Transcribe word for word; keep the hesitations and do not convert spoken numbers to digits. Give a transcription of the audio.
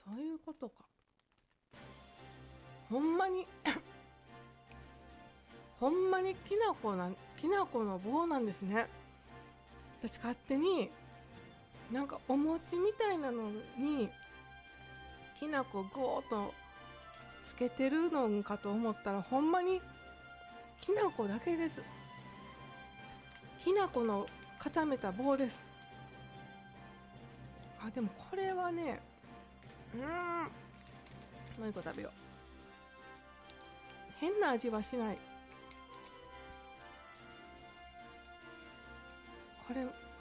そういうことか。ほんまにほんまにきな粉なんきな粉の棒なんですね。私勝手になんかお餅みたいなのにきな粉ゴーっとつけてるのかと思ったら、ほんまにきな粉だけです。きな粉の固めた棒です。あ、でもこれはね、うーん、もう一個食べよう。変な味はしない。これ